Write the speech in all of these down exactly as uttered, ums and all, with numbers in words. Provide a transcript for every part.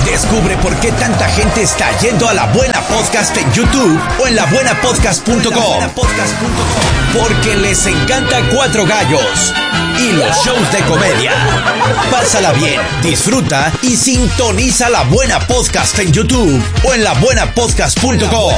Descubre por qué tanta gente está yendo a La Buena Podcast en YouTube o en la buena podcast punto com. Porque les encanta Cuatro Gallos y los shows de comedia. Pásala bien, disfruta y sintoniza La Buena Podcast en YouTube o en la buena podcast punto com.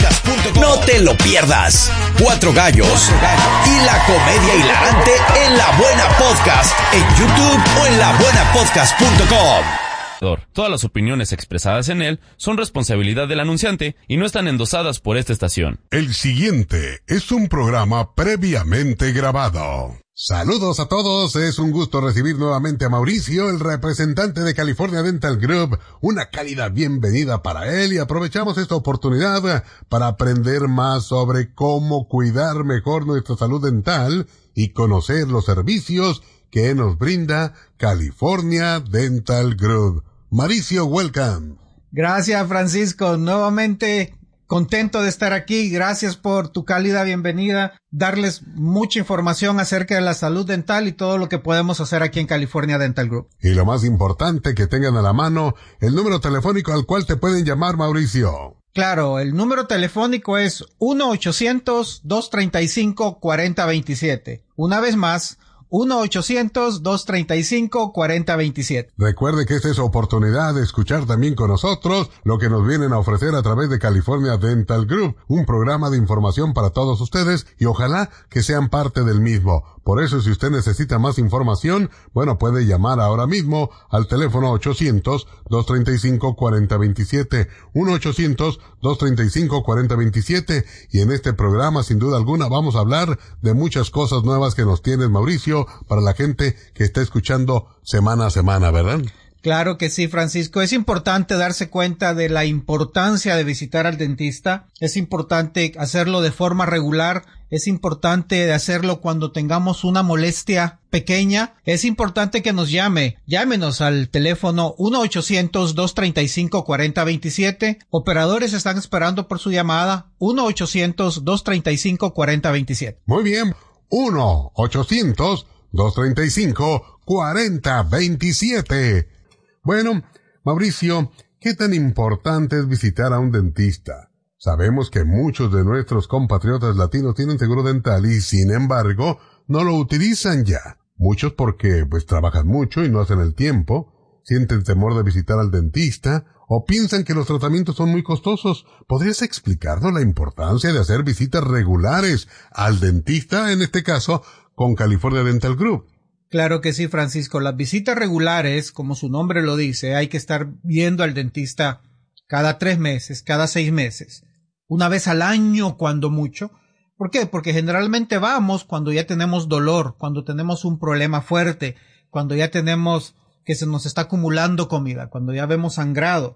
No te lo pierdas. Cuatro Gallos y la comedia hilarante en La Buena Podcast en YouTube o en la buena podcast punto com. Todas las opiniones expresadas en él son responsabilidad del anunciante y no están endosadas por esta estación. El siguiente es un programa previamente grabado. Saludos a todos, es un gusto recibir nuevamente a Mauricio, el representante de California Dental Group. Una cálida bienvenida para él y aprovechamos esta oportunidad para aprender más sobre cómo cuidar mejor nuestra salud dental y conocer los servicios que nos brinda California Dental Group. Mauricio, welcome. Gracias, Francisco. Nuevamente contento de estar aquí. Gracias por tu cálida bienvenida. Darles mucha información acerca de la salud dental y todo lo que podemos hacer aquí en California Dental Group. Y lo más importante, que tengan a la mano el número telefónico al cual te pueden llamar, Mauricio. Claro, el número telefónico es uno ochocientos, dos treinta y cinco, cuarenta veintisiete. Una vez más, uno ochocientos, dos treinta y cinco, cuarenta veintisiete. Recuerde que esta es oportunidad de escuchar también con nosotros lo que nos vienen a ofrecer a través de California Dental Group, un programa de información para todos ustedes y ojalá que sean parte del mismo. Por eso, si usted necesita más información, bueno, puede llamar ahora mismo al teléfono ochocientos, dos treinta y cinco, cuarenta veintisiete, uno ochocientos, dos treinta y cinco, cuarenta veintisiete, y en este programa, sin duda alguna, vamos a hablar de muchas cosas nuevas que nos tienes, Mauricio, para la gente que está escuchando semana a semana, ¿verdad? Claro que sí, Francisco. Es importante darse cuenta de la importancia de visitar al dentista. Es importante hacerlo de forma regular. Es importante hacerlo cuando tengamos una molestia pequeña. Es importante que nos llame. Llámenos al teléfono uno ochocientos, dos treinta y cinco, cuarenta veintisiete. Operadores están esperando por su llamada. uno ochocientos, dos treinta y cinco, cuarenta veintisiete. Muy bien. uno ochocientos, dos treinta y cinco, cuarenta veintisiete. Bueno, Mauricio, ¿qué tan importante es visitar a un dentista? Sabemos que muchos de nuestros compatriotas latinos tienen seguro dental y, sin embargo, no lo utilizan ya. Muchos porque, pues, trabajan mucho y no hacen el tiempo, sienten temor de visitar al dentista o piensan que los tratamientos son muy costosos. ¿Podrías explicarnos la importancia de hacer visitas regulares al dentista, en este caso, con California Dental Group? Claro que sí, Francisco. Las visitas regulares, como su nombre lo dice, hay que estar viendo al dentista cada tres meses, cada seis meses, una vez al año cuando mucho. ¿Por qué? Porque generalmente vamos cuando ya tenemos dolor, cuando tenemos un problema fuerte, cuando ya tenemos que se nos está acumulando comida, cuando ya vemos sangrado.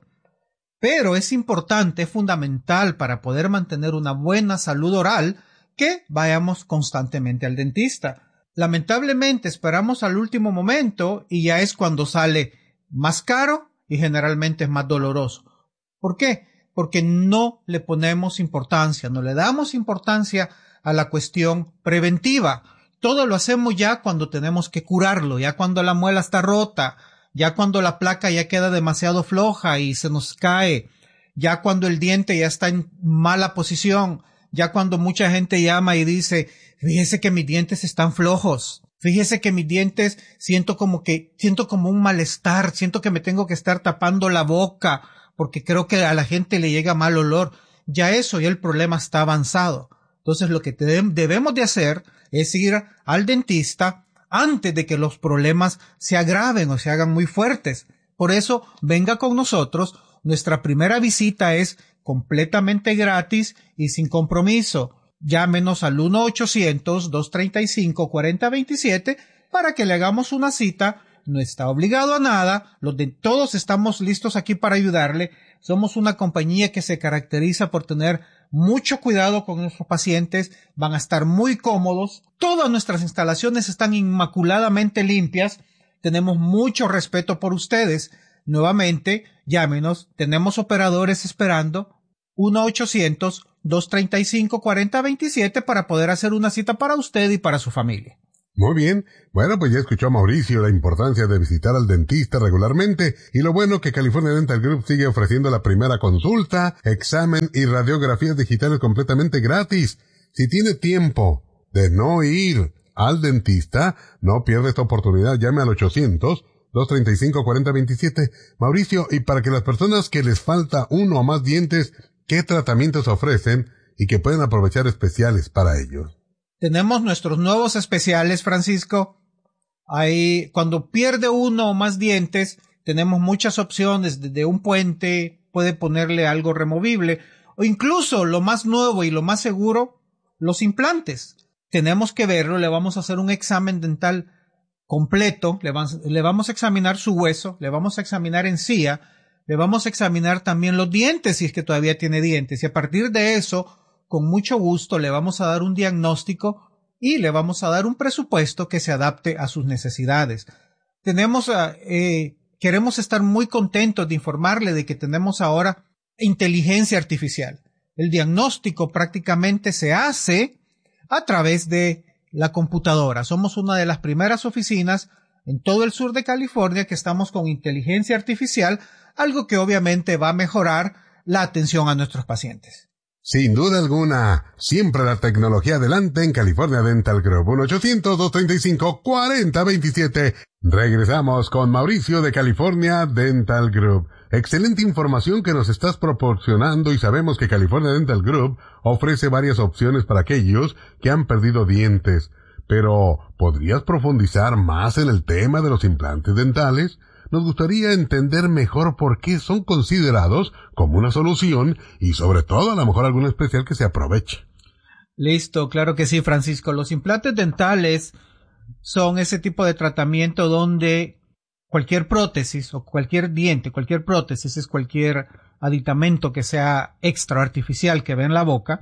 Pero es importante, es fundamental para poder mantener una buena salud oral que vayamos constantemente al dentista. Lamentablemente esperamos al último momento y ya es cuando sale más caro y generalmente es más doloroso. ¿Por qué? Porque no le ponemos importancia, no le damos importancia a la cuestión preventiva. Todo lo hacemos ya cuando tenemos que curarlo, ya cuando la muela está rota, ya cuando la placa ya queda demasiado floja y se nos cae, ya cuando el diente ya está en mala posición, ya cuando mucha gente llama y dice, fíjese que mis dientes están flojos, fíjese que mis dientes siento como que, siento como un malestar, siento que me tengo que estar tapando la boca porque creo que a la gente le llega mal olor. Ya eso, ya el problema está avanzado. Entonces lo que debemos de hacer es ir al dentista antes de que los problemas se agraven o se hagan muy fuertes. Por eso, venga con nosotros. Nuestra primera visita es completamente gratis y sin compromiso. Llámenos al uno ochocientos, dos treinta y cinco, cuarenta veintisiete para que le hagamos una cita. No está obligado a nada. Los de todos estamos listos aquí para ayudarle. Somos una compañía que se caracteriza por tener mucho cuidado con nuestros pacientes. Van a estar muy cómodos. Todas nuestras instalaciones están inmaculadamente limpias. Tenemos mucho respeto por ustedes. Nuevamente, llámenos. Tenemos operadores esperando. uno ochocientos, dos treinta y cinco, cuarenta veintisiete para poder hacer una cita para usted y para su familia. Muy bien. Bueno, pues ya escuchó a Mauricio la importancia de visitar al dentista regularmente y lo bueno que California Dental Group sigue ofreciendo la primera consulta, examen y radiografías digitales completamente gratis. Si tiene tiempo de no ir al dentista, no pierda esta oportunidad. Llame al ochocientos, dos treinta y cinco, cuarenta veintisiete. Mauricio, y para que las personas que les falta uno o más dientes, ¿qué tratamientos ofrecen y que pueden aprovechar especiales para ellos? Tenemos nuestros nuevos especiales, Francisco. Ahí, cuando pierde uno o más dientes, tenemos muchas opciones. Desde un puente, puede ponerle algo removible, o incluso lo más nuevo y lo más seguro, los implantes. Tenemos que verlo, le vamos a hacer un examen dental completo, le vamos, le vamos a examinar su hueso, le vamos a examinar encía, le vamos a examinar también los dientes si es que todavía tiene dientes, y a partir de eso, con mucho gusto le vamos a dar un diagnóstico y le vamos a dar un presupuesto que se adapte a sus necesidades. Tenemos, eh, queremos estar muy contentos de informarle de que tenemos ahora inteligencia artificial. El diagnóstico prácticamente se hace a través de la computadora. Somos una de las primeras oficinas en todo el sur de California que estamos con inteligencia artificial, algo que obviamente va a mejorar la atención a nuestros pacientes. Sin duda alguna, siempre la tecnología adelante en California Dental Group. uno ochocientos, dos treinta y cinco, cuarenta veintisiete. Regresamos con Mauricio de California Dental Group. Excelente información que nos estás proporcionando y sabemos que California Dental Group ofrece varias opciones para aquellos que han perdido dientes. Pero, ¿podrías profundizar más en el tema de los implantes dentales? Nos gustaría entender mejor por qué son considerados como una solución y sobre todo a lo mejor algún especial que se aproveche. Listo, claro que sí, Francisco. Los implantes dentales son ese tipo de tratamiento donde cualquier prótesis o cualquier diente, cualquier prótesis es cualquier aditamento que sea extra artificial que ve en la boca,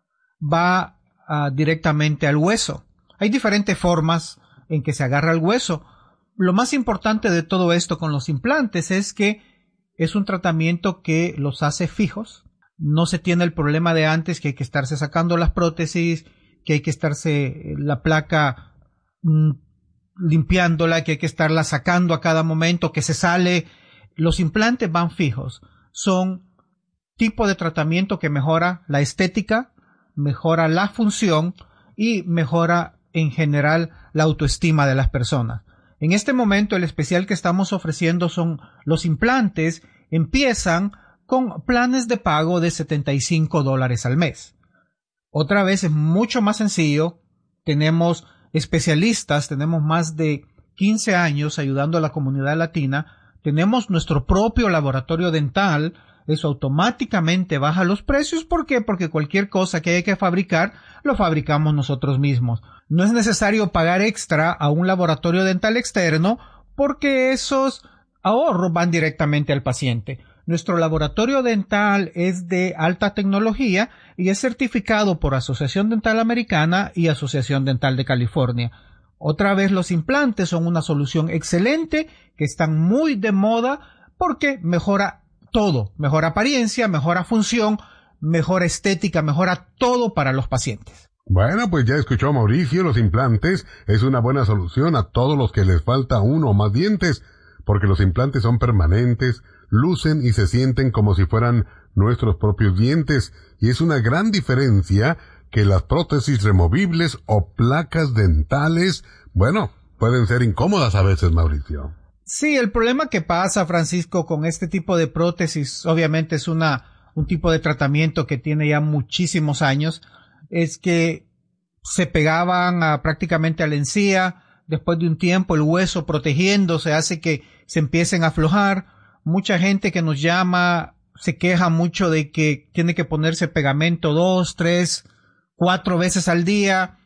va uh, directamente al hueso. Hay diferentes formas en que se agarra el hueso. Lo más importante de todo esto con los implantes es que es un tratamiento que los hace fijos. No se tiene el problema de antes que hay que estarse sacando las prótesis, que hay que estarse la placa mmm, limpiándola, que hay que estarla sacando a cada momento, que se sale. Los implantes van fijos. Son tipo de tratamiento que mejora la estética, mejora la función y mejora en general la autoestima de las personas. En este momento el especial que estamos ofreciendo son los implantes. Empiezan con planes de pago de setenta y cinco dólares al mes. Otra vez es mucho más sencillo. Tenemos especialistas, tenemos más de quince años ayudando a la comunidad latina. Tenemos nuestro propio laboratorio dental. Eso automáticamente baja los precios. ¿Por qué? Porque cualquier cosa que hay que fabricar, lo fabricamos nosotros mismos. No es necesario pagar extra a un laboratorio dental externo porque esos ahorros van directamente al paciente. Nuestro laboratorio dental es de alta tecnología y es certificado por Asociación Dental Americana y Asociación Dental de California. Otra vez, los implantes son una solución excelente que están muy de moda porque mejora todo, mejora apariencia, mejora función, mejora estética, mejora todo para los pacientes. Bueno, pues ya escuchó Mauricio, los implantes es una buena solución a todos los que les falta uno o más dientes, porque los implantes son permanentes, lucen y se sienten como si fueran nuestros propios dientes, y es una gran diferencia que las prótesis removibles o placas dentales, bueno, pueden ser incómodas a veces, Mauricio. Sí, el problema que pasa, Francisco, con este tipo de prótesis, obviamente es una, un tipo de tratamiento que tiene ya muchísimos años, es que se pegaban a, prácticamente a la encía. Después de un tiempo el hueso protegiéndose hace que se empiecen a aflojar. Mucha gente que nos llama se queja mucho de que tiene que ponerse pegamento dos, tres, cuatro veces al día,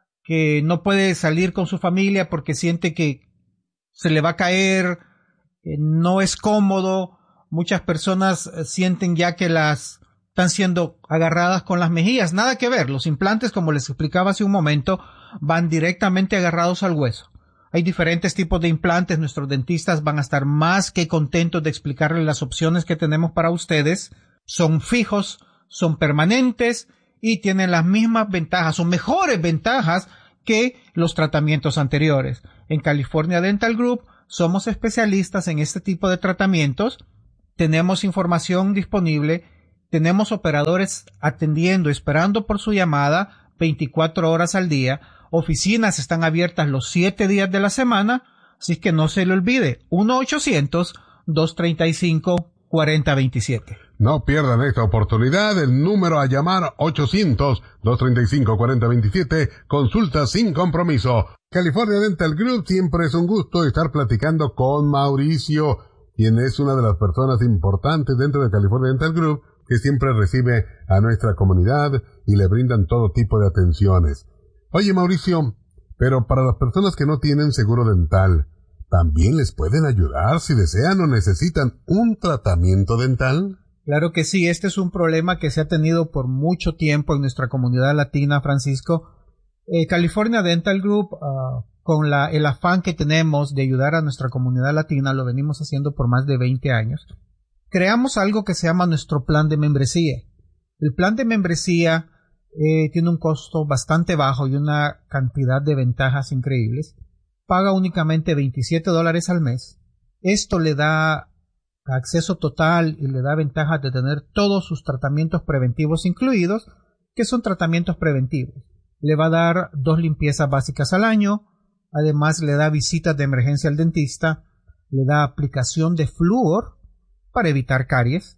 que no puede salir con su familia porque siente que se le va a caer, eh, no es cómodo. Muchas personas eh, sienten ya que las están siendo agarradas con las mejillas. Nada que ver. Los implantes, como les explicaba hace un momento, van directamente agarrados al hueso. Hay diferentes tipos de implantes. Nuestros dentistas van a estar más que contentos de explicarles las opciones que tenemos para ustedes. Son fijos, son permanentes y tienen las mismas ventajas o mejores ventajas que los tratamientos anteriores. En California Dental Group somos especialistas en este tipo de tratamientos. Tenemos información disponible, tenemos operadores atendiendo, esperando por su llamada veinticuatro horas al día. Oficinas están abiertas los siete días de la semana, así que no se le olvide, uno ochocientos, dos treinta y cinco, cuarenta veintisiete. No pierdan esta oportunidad, el número a llamar ochocientos, dos treinta y cinco, cuarenta veintisiete, consulta sin compromiso. California Dental Group, siempre es un gusto estar platicando con Mauricio, quien es una de las personas importantes dentro de California Dental Group, que siempre recibe a nuestra comunidad y le brindan todo tipo de atenciones. Oye, Mauricio, pero para las personas que no tienen seguro dental, ¿también les pueden ayudar si desean o necesitan un tratamiento dental? Claro que sí, este es un problema que se ha tenido por mucho tiempo en nuestra comunidad latina, Francisco. Eh, California Dental Group, uh, con la, el afán que tenemos de ayudar a nuestra comunidad latina, lo venimos haciendo por más de veinte años, creamos algo que se llama nuestro plan de membresía. El plan de membresía eh, tiene un costo bastante bajo y una cantidad de ventajas increíbles. Paga únicamente veintisiete dólares al mes. Esto le da acceso total y le da ventajas de tener todos sus tratamientos preventivos incluidos, que son tratamientos preventivos. Le va a dar dos limpiezas básicas al año, además le da visitas de emergencia al dentista, le da aplicación de flúor para evitar caries,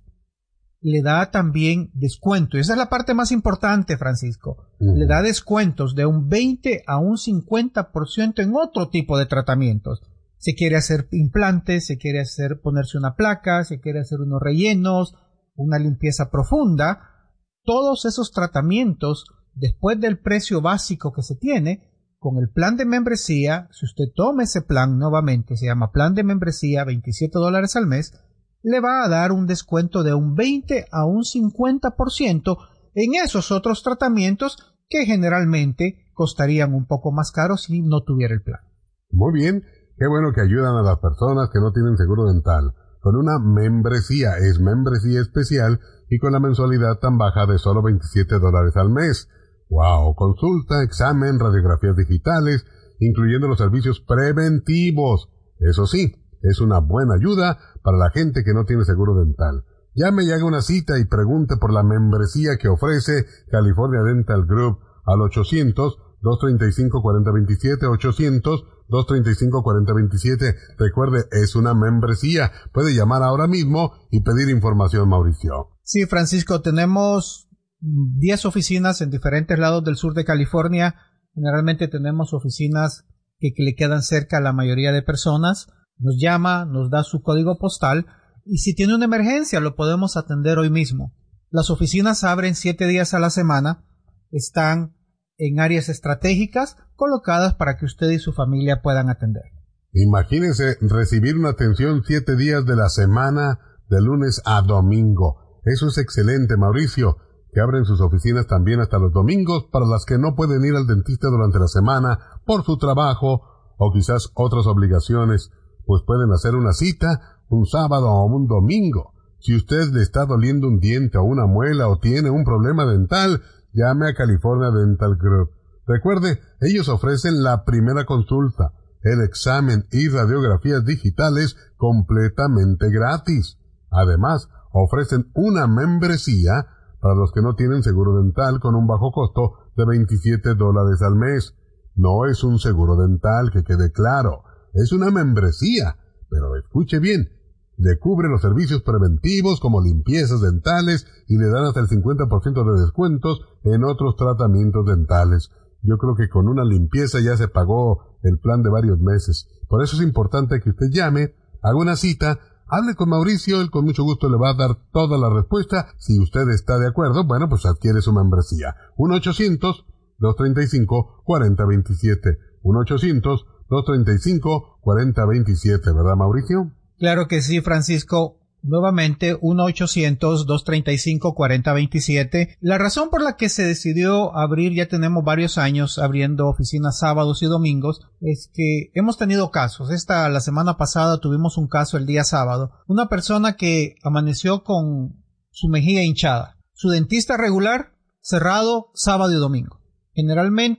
le da también descuento, y esa es la parte más importante, Francisco, uh-huh. Le da descuentos de un veinte a un cincuenta por ciento en otro tipo de tratamientos. Se quiere hacer implantes, se quiere hacer ponerse una placa, se quiere hacer unos rellenos, una limpieza profunda. Todos esos tratamientos, después del precio básico que se tiene, con el plan de membresía, si usted toma ese plan nuevamente, se llama plan de membresía, veintisiete dólares al mes, le va a dar un descuento de un veinte a un cincuenta por ciento en esos otros tratamientos que generalmente costarían un poco más caros si no tuviera el plan. Muy bien, qué bueno que ayudan a las personas que no tienen seguro dental con una membresía, es membresía especial y con la mensualidad tan baja de solo veintisiete dólares al mes. Wow, consulta, examen, radiografías digitales, incluyendo los servicios preventivos. Eso sí, es una buena ayuda para la gente que no tiene seguro dental. Llame y haga una cita y pregunte por la membresía que ofrece California Dental Group al ochocientos, dos treinta y cinco, cuarenta veintisiete, ochocientos, dos treinta y cinco, cuarenta veintisiete. Recuerde, es una membresía. Puede llamar ahora mismo y pedir información, Mauricio. Sí, Francisco, tenemos diez oficinas en diferentes lados del sur de California. Generalmente tenemos oficinas que, que le quedan cerca a la mayoría de personas. Nos llama, nos da su código postal y si tiene una emergencia lo podemos atender hoy mismo. Las oficinas abren siete días a la semana, están en áreas estratégicas colocadas para que usted y su familia puedan atender. Imagínese recibir una atención siete días de la semana, de lunes a domingo. Eso es excelente, Mauricio, que abren sus oficinas también hasta los domingos para las que no pueden ir al dentista durante la semana por su trabajo o quizás otras obligaciones. Pues pueden hacer una cita un sábado o un domingo. Si usted le está doliendo un diente o una muela o tiene un problema dental, llame a California Dental Group. Recuerde, ellos ofrecen la primera consulta, el examen y radiografías digitales completamente gratis. Además, ofrecen una membresía para los que no tienen seguro dental con un bajo costo de veintisiete dólares al mes. No es un seguro dental, que quede claro. Es una membresía, pero escuche bien, le cubre los servicios preventivos como limpiezas dentales y le dan hasta el cincuenta por ciento de descuentos en otros tratamientos dentales. Yo creo que con una limpieza ya se pagó el plan de varios meses. Por eso es importante que usted llame, haga una cita, hable con Mauricio, él con mucho gusto le va a dar toda la respuesta. Si usted está de acuerdo, bueno, pues adquiere su membresía. uno ochocientos, dos treinta y cinco, cuarenta veintisiete. uno ochocientos, dos treinta y cinco, cuarenta veintisiete, ¿verdad, Mauricio? Claro que sí, Francisco. Nuevamente, uno ochocientos, dos treinta y cinco, cuarenta veintisiete. La razón por la que se decidió abrir, ya tenemos varios años abriendo oficinas sábados y domingos, es que hemos tenido casos. Esta, la semana pasada tuvimos un caso el día sábado. Una persona que amaneció con su mejilla hinchada. Su dentista regular cerrado sábado y domingo. Generalmente,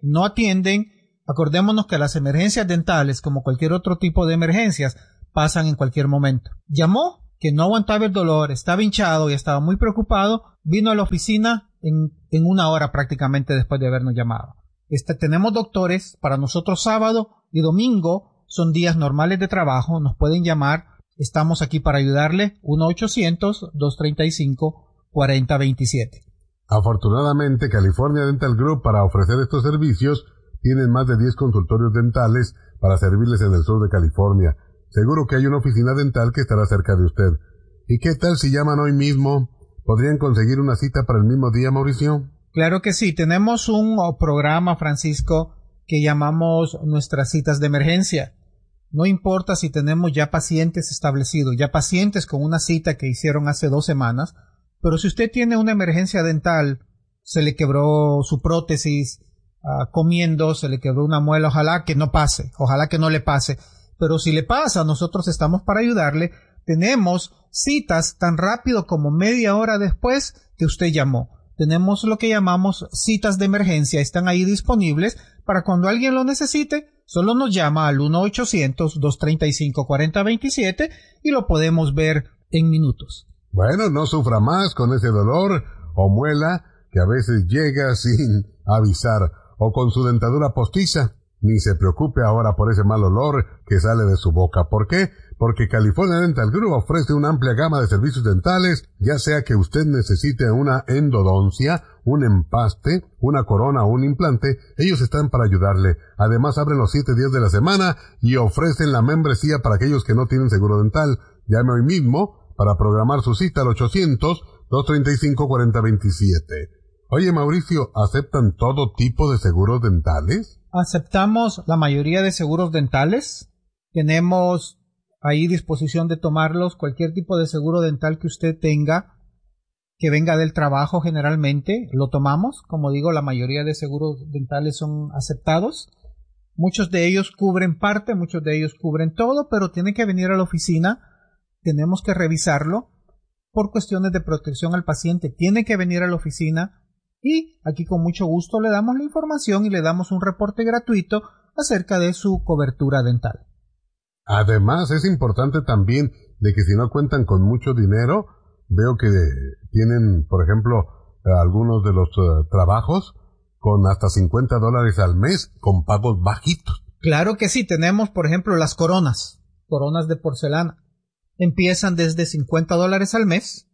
no atienden. Acordémonos que las emergencias dentales, como cualquier otro tipo de emergencias, pasan en cualquier momento. Llamó, que no aguantaba el dolor, estaba hinchado y estaba muy preocupado, vino a la oficina en, en una hora prácticamente después de habernos llamado. Este, tenemos doctores, para nosotros sábado y domingo son días normales de trabajo, nos pueden llamar, estamos aquí para ayudarle, uno ochocientos, dos treinta y cinco, cuarenta veintisiete. Afortunadamente, California Dental Group, para ofrecer estos servicios, tienen más de diez consultorios dentales para servirles en el sur de California. Seguro que hay una oficina dental que estará cerca de usted. ¿Y qué tal si llaman hoy mismo? ¿Podrían conseguir una cita para el mismo día, Mauricio? Claro que sí. Tenemos un programa, Francisco, que llamamos nuestras citas de emergencia. No importa si tenemos ya pacientes establecidos, ya pacientes con una cita que hicieron hace dos semanas, pero si usted tiene una emergencia dental, se le quebró su prótesis, uh, comiendo, se le quebró una muela, ojalá que no pase, ojalá que no le pase. Pero si le pasa, nosotros estamos para ayudarle. Tenemos citas tan rápido como media hora después que usted llamó. Tenemos lo que llamamos citas de emergencia. Están ahí disponibles para cuando alguien lo necesite. Solo nos llama al uno ochocientos, dos treinta y cinco, cuarenta veintisiete y lo podemos ver en minutos. Bueno, no sufra más con ese dolor o muela que a veces llega sin avisar o con su dentadura postiza. Ni se preocupe ahora por ese mal olor que sale de su boca. ¿Por qué? Porque California Dental Group ofrece una amplia gama de servicios dentales, ya sea que usted necesite una endodoncia, un empaste, una corona o un implante, ellos están para ayudarle. Además abren los siete días de la semana y ofrecen la membresía para aquellos que no tienen seguro dental. Llame hoy mismo para programar su cita al ochocientos, dos treinta y cinco, cuarenta veintisiete. Oye, Mauricio, ¿aceptan todo tipo de seguros dentales? Aceptamos la mayoría de seguros dentales. Tenemos ahí disposición de tomarlos. Cualquier tipo de seguro dental que usted tenga, que venga del trabajo generalmente, lo tomamos. Como digo, la mayoría de seguros dentales son aceptados. Muchos de ellos cubren parte, muchos de ellos cubren todo, pero tiene que venir a la oficina. Tenemos que revisarlo por cuestiones de protección al paciente. Tiene que venir a la oficina. Y aquí con mucho gusto le damos la información y le damos un reporte gratuito acerca de su cobertura dental. Además, es importante también de que si no cuentan con mucho dinero, veo que tienen, por ejemplo, algunos de los uh, trabajos con hasta cincuenta dólares al mes con pagos bajitos. Claro que sí, tenemos, por ejemplo, las coronas, coronas de porcelana. Empiezan desde cincuenta dólares al mes.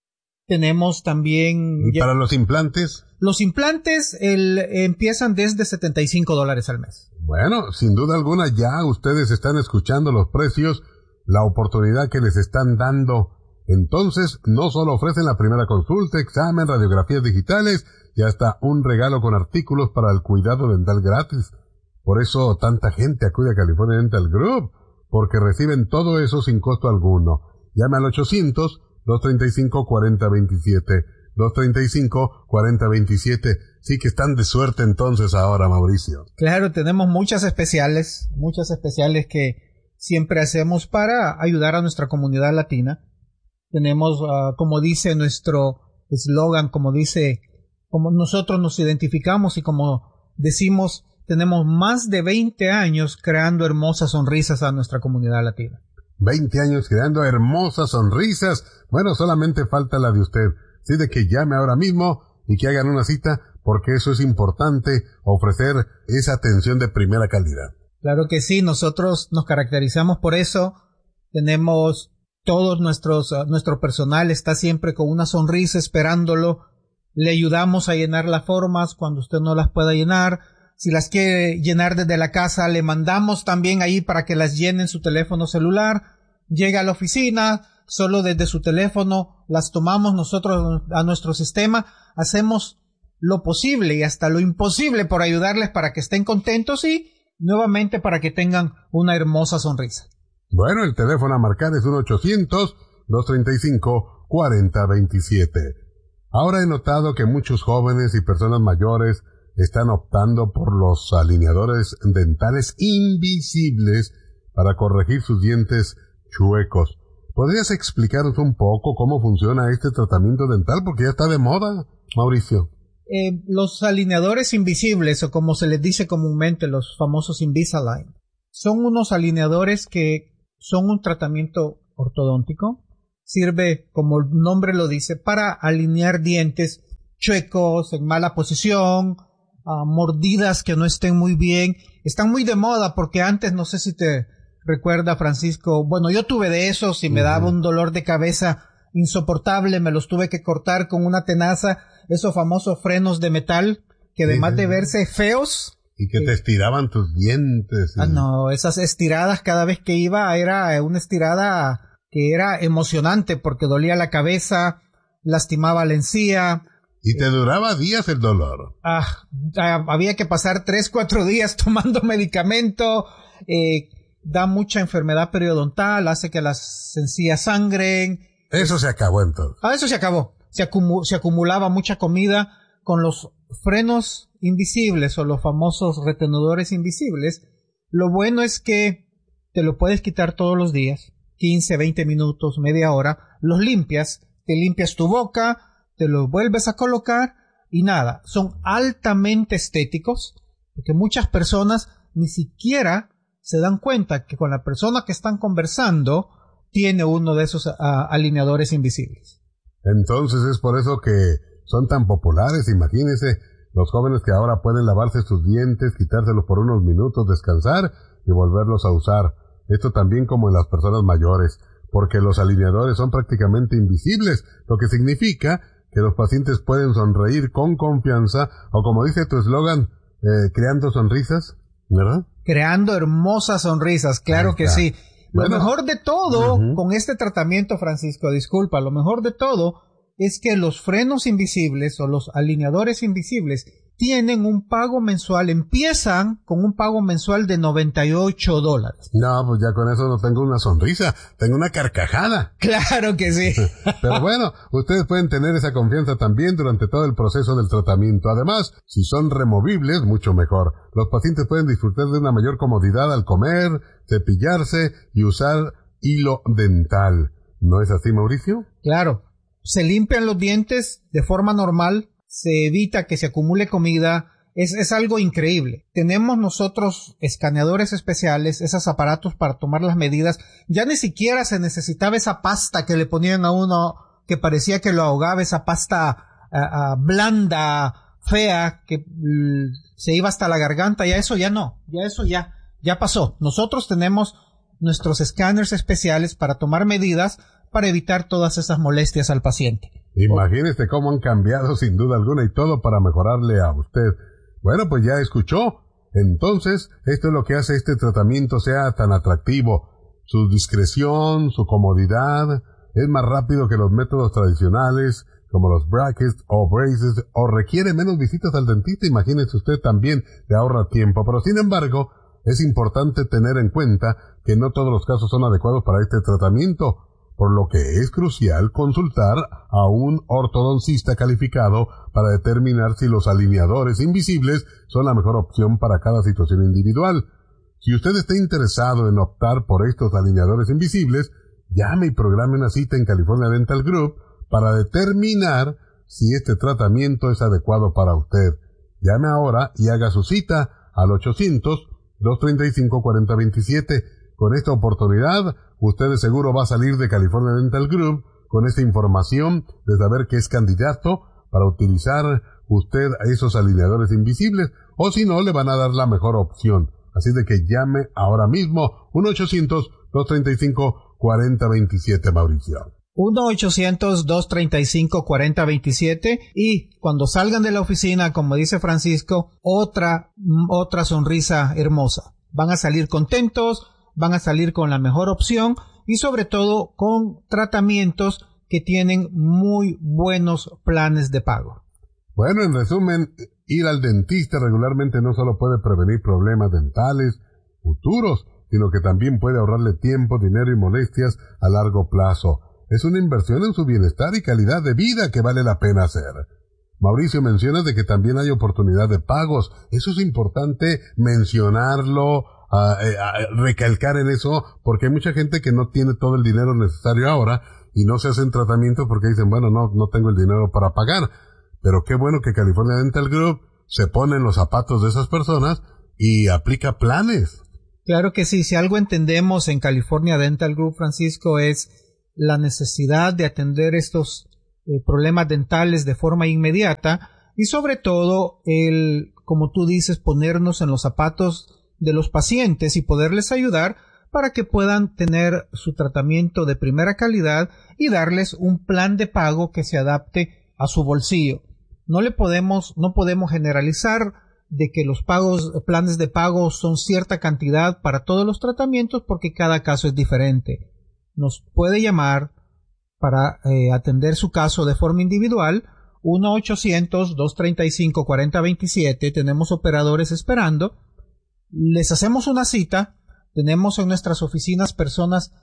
Tenemos también... ¿Y para los implantes? Los implantes el, empiezan desde setenta y cinco dólares al mes. Bueno, sin duda alguna ya ustedes están escuchando los precios, la oportunidad que les están dando. Entonces, no solo ofrecen la primera consulta, examen, radiografías digitales y hasta un regalo con artículos para el cuidado dental gratis. Por eso tanta gente acude a California Dental Group, porque reciben todo eso sin costo alguno. Llame al ochocientos, dos treinta y cinco, cuarenta veintisiete. dos treinta y cinco, cuarenta veintisiete. Sí que están de suerte entonces ahora, Mauricio. Claro, tenemos muchas especiales, muchas especiales que siempre hacemos para ayudar a nuestra comunidad latina. Tenemos, uh, como dice nuestro eslogan, como dice, como nosotros nos identificamos y como decimos, tenemos más de veinte años creando hermosas sonrisas a nuestra comunidad latina. veinte años creando hermosas sonrisas. Bueno, solamente falta la de usted. Sí, de que llame ahora mismo y que hagan una cita, porque eso es importante, ofrecer esa atención de primera calidad. Claro que sí, nosotros nos caracterizamos por eso. Tenemos todos nuestros, uh, nuestro personal está siempre con una sonrisa esperándolo. Le ayudamos a llenar las formas cuando usted no las pueda llenar. Si las quiere llenar desde la casa, le mandamos también ahí para que las llene en su teléfono celular. Llega a la oficina, solo desde su teléfono las tomamos nosotros a nuestro sistema. Hacemos lo posible y hasta lo imposible por ayudarles para que estén contentos y nuevamente para que tengan una hermosa sonrisa. Bueno, el teléfono a marcar es uno ochocientos, dos treinta y cinco, cuarenta veintisiete. Ahora he notado que muchos jóvenes y personas mayores están optando por los alineadores dentales invisibles para corregir sus dientes chuecos. ¿Podrías explicarnos un poco cómo funciona este tratamiento dental? Porque ya está de moda, Mauricio. Eh, los alineadores invisibles, o como se les dice comúnmente, los famosos Invisalign, son unos alineadores que son un tratamiento ortodóntico. Sirve, como el nombre lo dice, para alinear dientes chuecos, en mala posición, uh, mordidas que no estén muy bien. Están muy de moda porque antes, no sé si te recuerda, Francisco, bueno, yo tuve de esos y me uh-huh. daba un dolor de cabeza insoportable, me los tuve que cortar con una tenaza, esos famosos frenos de metal que además sí, de verse feos y que eh, te estiraban tus dientes. Y... Ah, no, esas estiradas cada vez que iba era una estirada que era emocionante porque dolía la cabeza, lastimaba la encía. Y te duraba días el dolor. Ah, ah había que pasar tres, cuatro días tomando medicamento, eh, da mucha enfermedad periodontal, hace que las encías sangren. Eso se acabó entonces. Ah, eso se acabó. Se, acumu- se acumulaba mucha comida con los frenos invisibles o los famosos retenedores invisibles. Lo bueno es que te lo puedes quitar todos los días, quince, veinte minutos, media hora, los limpias, te limpias tu boca, te los vuelves a colocar y nada, son altamente estéticos porque muchas personas ni siquiera se dan cuenta que con la persona que están conversando tiene uno de esos uh, alineadores invisibles. Entonces es por eso que son tan populares. Imagínense los jóvenes que ahora pueden lavarse sus dientes, quitárselos por unos minutos, descansar y volverlos a usar. Esto también como en las personas mayores, porque los alineadores son prácticamente invisibles, lo que significa que los pacientes pueden sonreír con confianza, o como dice tu eslogan, eh, creando sonrisas, ¿verdad? Creando hermosas sonrisas, claro que sí. Lo bueno, mejor de todo uh-huh. con este tratamiento, Francisco, disculpa, lo mejor de todo es que los frenos invisibles o los alineadores invisibles tienen un pago mensual, empiezan con un pago mensual de noventa y ocho dólares. No, pues ya con eso no tengo una sonrisa, tengo una carcajada. Claro que sí. Pero bueno, ustedes pueden tener esa confianza también durante todo el proceso del tratamiento. Además, si son removibles, mucho mejor. Los pacientes pueden disfrutar de una mayor comodidad al comer, cepillarse y usar hilo dental. ¿No es así, Mauricio? Claro. Se limpian los dientes de forma normal, se evita que se acumule comida, es, es algo increíble. Tenemos nosotros escaneadores especiales, esos aparatos para tomar las medidas. Ya ni siquiera se necesitaba esa pasta que le ponían a uno que parecía que lo ahogaba, esa pasta uh, uh, blanda, fea, que uh, se iba hasta la garganta. Ya eso ya no, ya eso ya, ya pasó. Nosotros tenemos nuestros escáneres especiales para tomar medidas para evitar todas esas molestias al paciente. Imagínese cómo han cambiado sin duda alguna y todo para mejorarle a usted. Bueno, pues ya escuchó. Entonces, esto es lo que hace este tratamiento sea tan atractivo. Su discreción, su comodidad, es más rápido que los métodos tradicionales, como los brackets o braces, o requiere menos visitas al dentista. Imagínese usted, también le ahorra tiempo. Pero sin embargo, es importante tener en cuenta que no todos los casos son adecuados para este tratamiento, por lo que es crucial consultar a un ortodoncista calificado para determinar si los alineadores invisibles son la mejor opción para cada situación individual. Si usted está interesado en optar por estos alineadores invisibles, llame y programe una cita en California Dental Group para determinar si este tratamiento es adecuado para usted. Llame ahora y haga su cita al ochocientos, dos treinta y cinco, cuarenta veintisiete. Con esta oportunidad, usted de seguro va a salir de California Dental Group con esta información de saber que es candidato para utilizar usted a esos alineadores invisibles, o si no, le van a dar la mejor opción. Así de que llame ahora mismo, uno ochocientos, dos treinta y cinco, cuarenta veintisiete, Mauricio. uno ochocientos, dos treinta y cinco, cuarenta veintisiete, y cuando salgan de la oficina, como dice Francisco, otra, otra sonrisa hermosa. Van a salir contentos, van a salir con la mejor opción y sobre todo con tratamientos que tienen muy buenos planes de pago. Bueno, en resumen, ir al dentista regularmente no solo puede prevenir problemas dentales futuros, sino que también puede ahorrarle tiempo, dinero y molestias a largo plazo. Es una inversión en su bienestar y calidad de vida que vale la pena hacer. Mauricio menciona de que también hay oportunidad de pagos. Eso es importante mencionarlo, a, a recalcar en eso, porque hay mucha gente que no tiene todo el dinero necesario ahora y no se hacen tratamientos porque dicen, bueno, no, no tengo el dinero para pagar. Pero qué bueno que California Dental Group se pone en los zapatos de esas personas y aplica planes. Claro que sí, si algo entendemos en California Dental Group, Francisco, es la necesidad de atender estos eh, problemas dentales de forma inmediata y sobre todo el, como tú dices, ponernos en los zapatos de los pacientes y poderles ayudar para que puedan tener su tratamiento de primera calidad y darles un plan de pago que se adapte a su bolsillo. No le podemos, no podemos generalizar de que los pagos, planes de pago son cierta cantidad para todos los tratamientos porque cada caso es diferente. Nos puede llamar para eh, atender su caso de forma individual, uno ochocientos, dos treinta y cinco, cuarenta veintisiete, tenemos operadores esperando, les hacemos una cita, tenemos en nuestras oficinas personas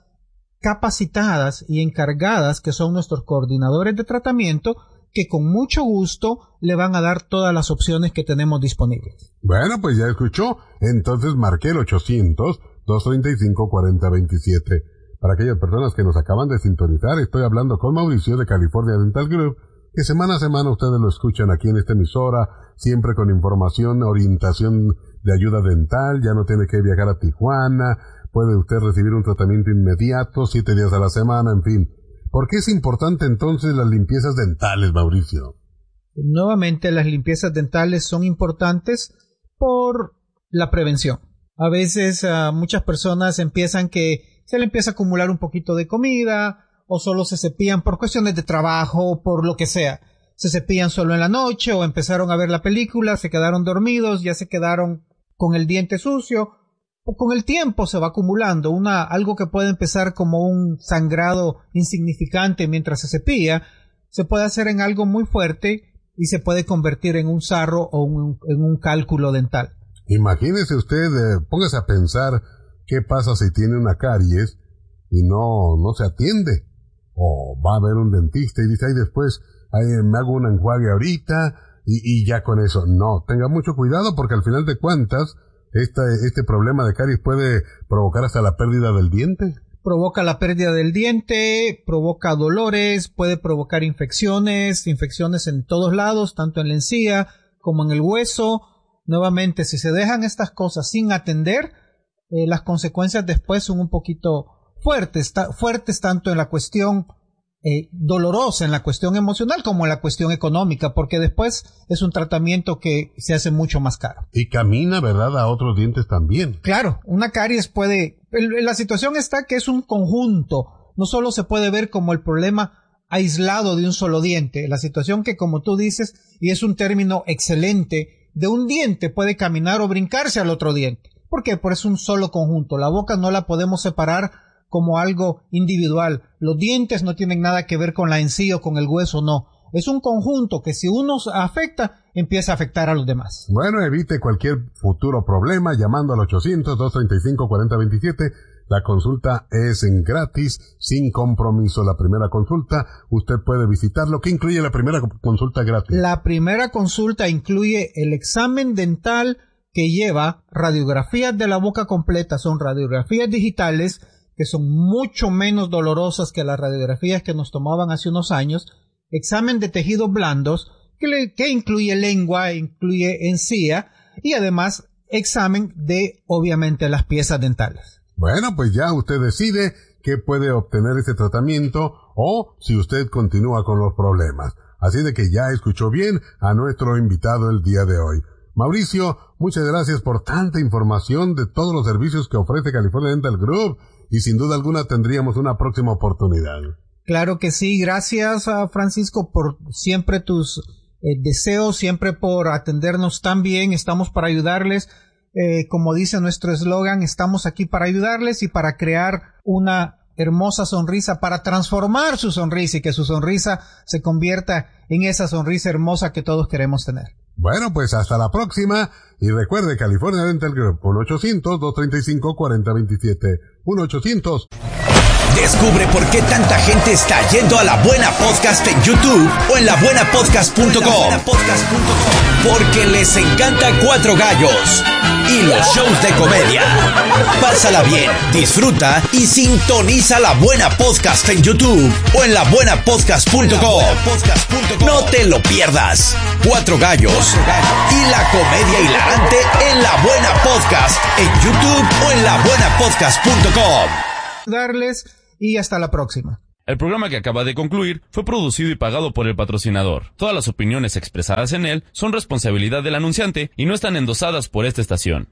capacitadas y encargadas que son nuestros coordinadores de tratamiento que con mucho gusto le van a dar todas las opciones que tenemos disponibles. Bueno, pues ya escuchó, entonces marqué el ochocientos, dos treinta y cinco, cuarenta veintisiete. Para aquellas personas que nos acaban de sintonizar, estoy hablando con Mauricio de California Dental Group, que semana a semana ustedes lo escuchan aquí en esta emisora, siempre con información, orientación de ayuda dental, ya no tiene que viajar a Tijuana, puede usted recibir un tratamiento inmediato, siete días a la semana, en fin. ¿Por qué es importante entonces las limpiezas dentales, Mauricio? Nuevamente, las limpiezas dentales son importantes por la prevención. A veces uh, muchas personas empiezan que se le empieza a acumular un poquito de comida o solo se cepillan por cuestiones de trabajo, por lo que sea. Se cepillan solo en la noche o empezaron a ver la película, se quedaron dormidos, ya se quedaron con el diente sucio. O con el tiempo se va acumulando una, algo que puede empezar como un sangrado insignificante mientras se cepilla, se puede hacer en algo muy fuerte y se puede convertir en un sarro o un, en un cálculo dental. Imagínese usted, eh, póngase a pensar qué pasa si tiene una caries y no, no se atiende. O va a ver un dentista y dice, ay, después ay, me hago un enjuague ahorita y, y ya con eso. No, tenga mucho cuidado porque al final de cuentas, Este, este problema de caries puede provocar hasta la pérdida del diente. Provoca la pérdida del diente, provoca dolores, puede provocar infecciones, infecciones en todos lados, tanto en la encía como en el hueso. Nuevamente, si se dejan estas cosas sin atender, eh, las consecuencias después son un poquito fuertes, ta- fuertes tanto en la cuestión Eh, dolorosa, en la cuestión emocional como en la cuestión económica, porque después es un tratamiento que se hace mucho más caro. Y camina, ¿verdad?, a otros dientes también. Claro, una caries puede, el, la situación está que es un conjunto, no solo se puede ver como el problema aislado de un solo diente, la situación que, como tú dices, y es un término excelente, de un diente puede caminar o brincarse al otro diente. ¿Por qué? Porque es un solo conjunto, la boca no la podemos separar como algo individual. Los dientes no tienen nada que ver con la encía o con el hueso, no. Es un conjunto que si uno afecta, empieza a afectar a los demás. Bueno, evite cualquier futuro problema llamando al ochocientos, dos treinta y cinco, cuarenta veintisiete. La consulta es en gratis, sin compromiso. La primera consulta, usted puede visitarlo. ¿Qué incluye la primera consulta gratis? La primera consulta incluye el examen dental que lleva radiografías de la boca completa. Son radiografías digitales que son mucho menos dolorosas que las radiografías que nos tomaban hace unos años, examen de tejidos blandos, que, le, que incluye lengua, incluye encía, y además examen de, obviamente, las piezas dentales. Bueno, pues ya usted decide que puede obtener este tratamiento o si usted continúa con los problemas. Así de que ya escuchó bien a nuestro invitado el día de hoy. Mauricio, muchas gracias por tanta información de todos los servicios que ofrece California Dental Group. Y sin duda alguna tendríamos una próxima oportunidad. Claro que sí, gracias a Francisco por siempre tus eh, deseos, siempre por atendernos tan bien, estamos para ayudarles, eh, como dice nuestro eslogan, estamos aquí para ayudarles y para crear una hermosa sonrisa, para transformar su sonrisa y que su sonrisa se convierta en esa sonrisa hermosa que todos queremos tener. Bueno, pues hasta la próxima. Y recuerde, California Dental Group, uno ochocientos, dos treinta y cinco, cuarenta veintisiete. uno ochocientos. Descubre por qué tanta gente está yendo a La Buena Podcast en YouTube o en la buena podcast punto com. Porque les encanta Cuatro Gallos y los shows de comedia. Pásala bien, disfruta y sintoniza La Buena Podcast en YouTube o en la buena podcast punto com. No te lo pierdas. Cuatro Gallos y la comedia hilarante en La Buena Podcast en YouTube o en la buena podcast punto com. Darles y hasta la próxima. El programa que acaba de concluir fue producido y pagado por el patrocinador. Todas las opiniones expresadas en él son responsabilidad del anunciante y no están endosadas por esta estación.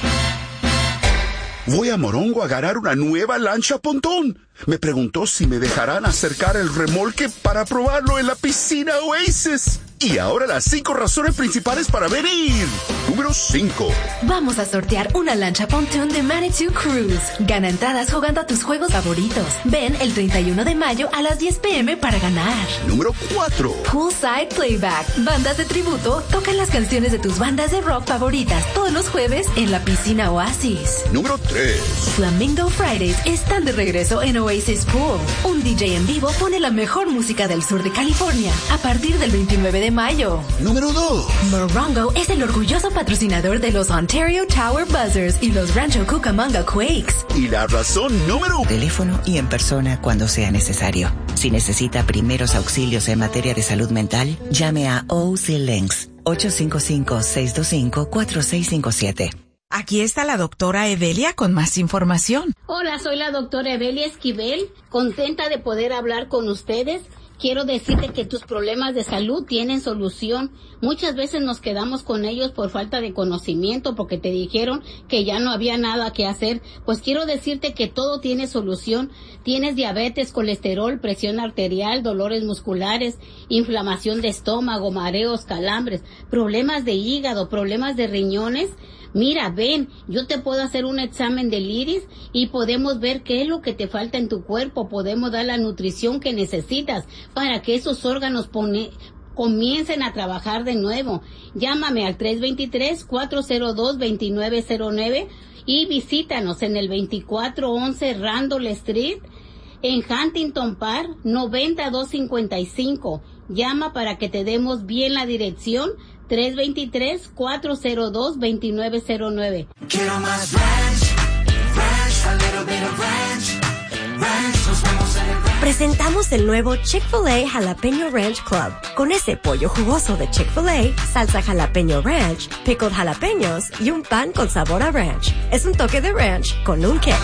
Voy a Morongo a agarrar una nueva lancha pontón. Me preguntó si me dejarán acercar el remolque para probarlo en la piscina Oasis. Y ahora las cinco razones principales para venir. Número cinco. Vamos a sortear una lancha pontoon de Manitou Cruise. Gana entradas jugando a tus juegos favoritos. Ven el treinta y uno de mayo a las diez pm para ganar. Número cuatro. Poolside Playback. Bandas de tributo tocan las canciones de tus bandas de rock favoritas todos los jueves en la piscina Oasis. Número tres. Flamingo Fridays están de regreso en Oasis Pool. Un D J en vivo pone la mejor música del sur de California a partir del veintinueve de mayo. Número dos. Morongo es el orgulloso patrocinador de los Ontario Tower Buzzers y los Rancho Cucamonga Quakes. Y la razón número... Teléfono y en persona cuando sea necesario. Si necesita primeros auxilios en materia de salud mental, llame a O C Links ocho cinco cinco, seis dos cinco, cuatro seis cinco siete. Aquí está la doctora Evelia con más información. Hola, soy la doctora Evelia Esquivel, contenta de poder hablar con ustedes. Quiero decirte que tus problemas de salud tienen solución. Muchas veces nos quedamos con ellos por falta de conocimiento, porque te dijeron que ya no había nada que hacer. Pues quiero decirte que todo tiene solución. Tienes diabetes, colesterol, presión arterial, dolores musculares, inflamación de estómago, mareos, calambres, problemas de hígado, problemas de riñones. Mira, ven, yo te puedo hacer un examen del iris y podemos ver qué es lo que te falta en tu cuerpo. Podemos dar la nutrición que necesitas para que esos órganos pone, comiencen a trabajar de nuevo. Llámame al tres dos tres, cuatro cero dos, dos nueve cero nueve y visítanos en el veinticuatro once Randall Street en Huntington Park, noventa y dos cincuenta y cinco. Llama para que te demos bien la dirección. tres dos tres, cuatro cero dos, dos nueve cero nueve. Quiero más ranch, ranch, a little bit of ranch, ranch, nos vemos en el ranch. Presentamos el nuevo Chick-fil-A Jalapeño Ranch Club. Con ese pollo jugoso de Chick-fil-A, salsa jalapeño ranch, pickled jalapeños y un pan con sabor a ranch. Es un toque de ranch con un kick.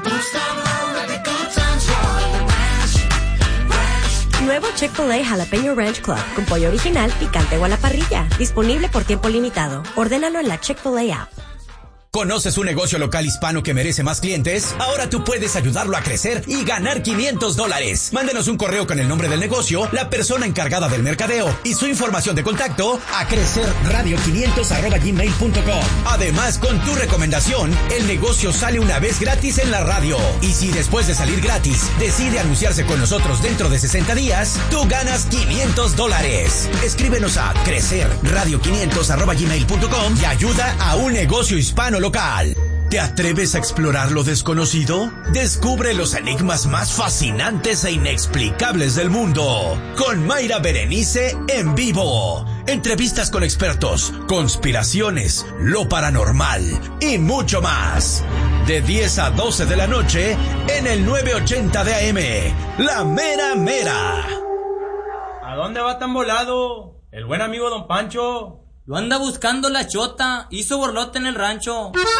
Nuevo Chick-fil-A Jalapeño Ranch Club con pollo original, picante o a la parrilla. Disponible por tiempo limitado. Ordénalo en la Chick-fil-A app. ¿Conoces un negocio local hispano que merece más clientes? Ahora tú puedes ayudarlo a crecer y ganar quinientos dólares. Mándenos un correo con el nombre del negocio, la persona encargada del mercadeo y su información de contacto a crecerradio quinientos arroba gmail punto com. Además, con tu recomendación, el negocio sale una vez gratis en la radio. Y si después de salir gratis decide anunciarse con nosotros dentro de sesenta días, tú ganas quinientos dólares. Escríbenos a crecerradio quinientos arroba gmail punto com y ayuda a un negocio hispano local. ¿Te atreves a explorar lo desconocido? Descubre los enigmas más fascinantes e inexplicables del mundo con Mayra Berenice en vivo. Entrevistas con expertos, conspiraciones, lo paranormal y mucho más. De diez a doce de la noche en el novecientos ochenta de A M. La Mera Mera. ¿A dónde va tan volado? El buen amigo Don Pancho. Lo anda buscando la chota. Hizo borlote en el rancho.